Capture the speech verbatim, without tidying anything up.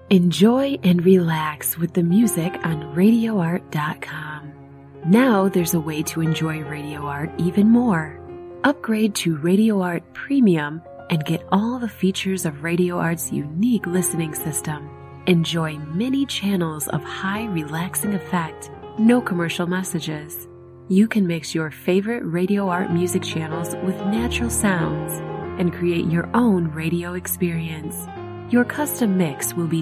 Enjoy and relax with the music on radio art dot com. Now there's a way to enjoy Radio Art even more. Upgrade to Radio Art Premium and get all the features of Radio Art's unique listening system. Enjoy many channels of high relaxing effect, no commercial messages. You can mix your favorite Radio Art music channels with natural sounds and create your own radio experience. Your custom mix will be